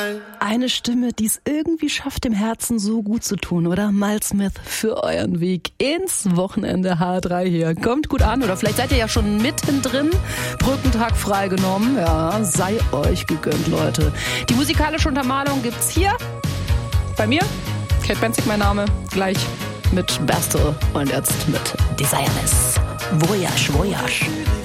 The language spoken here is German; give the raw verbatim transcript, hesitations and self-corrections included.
Eine Stimme, die es irgendwie schafft, dem Herzen so gut zu tun, oder? Miles Smith für euren Weg ins Wochenende H drei hier. Kommt gut an, oder vielleicht seid ihr ja schon mittendrin. Brückentag freigenommen. Ja, sei euch gegönnt, Leute. Die musikalische Untermalung gibt's hier bei mir. Kate Benzig mein Name. Gleich mit Bastille und jetzt mit Desireless. Voyage, Voyage.